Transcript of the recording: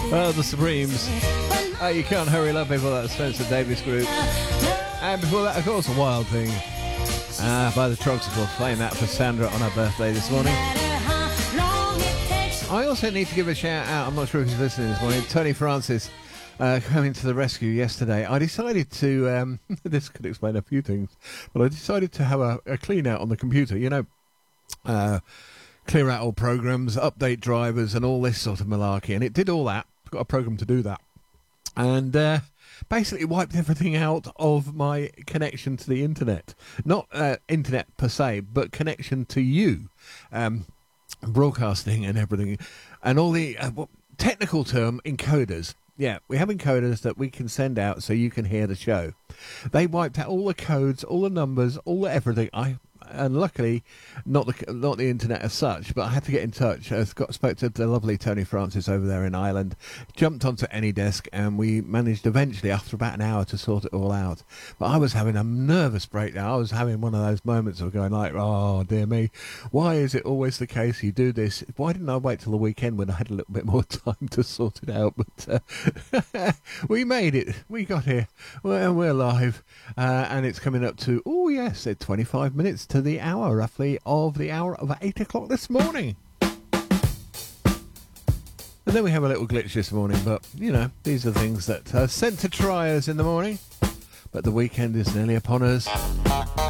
The Supremes. You Can't Hurry Love People, that's Spencer Davis Group. And before that, of course, A Wild Thing by the Troxicals, playing that for Sandra on her birthday this morning. I also need to give a shout out, I'm not sure if he's listening this morning, Tony Francis coming to the rescue yesterday. I decided to, this could explain a few things, but I decided to have a clean out on the computer, you know, clear out all programs, update drivers and all this sort of malarkey, and it did all that. I've got a program to do that. And basically wiped everything out of my connection to the internet. Not internet per se, but connection to you. Broadcasting and everything. And all the technical term, encoders. Yeah, we have encoders that we can send out so you can hear the show. They wiped out all the codes, all the numbers, all the everything. And luckily, not the internet as such, but I had to get in touch. I spoke to the lovely Tony Francis over there in Ireland, jumped onto AnyDesk, and we managed eventually, after about an hour, to sort it all out. But I was having a nervous breakdown. I was having one of those moments of going like, oh, dear me, why is it always the case you do this? Why didn't I wait till the weekend when I had a little bit more time to sort it out? But we made it. We got here. Well, we're live, and it's coming up to, oh, yes, 25 minutes to the hour, roughly, of the hour of 8 o'clock this morning. And then we have a little glitch this morning, but, you know, these are things that are sent to try us in the morning. But the weekend is nearly upon us.